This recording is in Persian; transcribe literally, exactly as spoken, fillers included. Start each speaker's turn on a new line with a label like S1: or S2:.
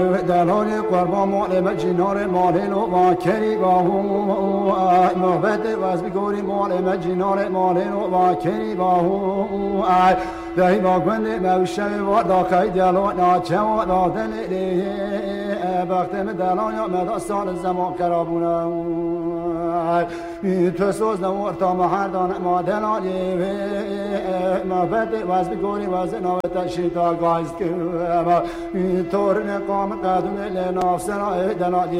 S1: دلال قربان مال مجنار مال لو واکری باهو محبت واز بگوری مال مجنار مال لو واکری باهو دهی با گند موشم واردا کای دلو ناچه و دادن لی وقت دلال یا مداستان زمان کرابونه تو سوز نورتا مهردان ما دلالی محبت واز بگوری واز نوت شیطا گایست که تور نقام قدم لناف سرای دلالی